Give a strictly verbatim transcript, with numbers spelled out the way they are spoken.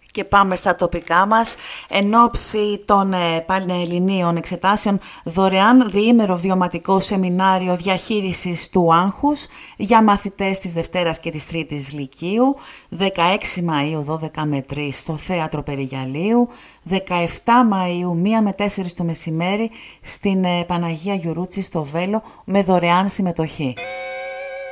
Και πάμε στα τοπικά μας. Εν ώψη των ε, πανελληνίων εξετάσεων, δωρεάν διήμερο βιωματικό σεμινάριο διαχείρισης του άγχους για μαθητές της Δευτέρας και της Τρίτης Λυκείου, δεκαέξι Μαΐου δώδεκα με τρεις στο Θέατρο Περιγιαλίου, δεκαεφτά Μαΐου μία με τέσσερις το μεσημέρι στην ε, Παναγία Γιουρούτσι στο Βέλο, με δωρεάν συμμετοχή.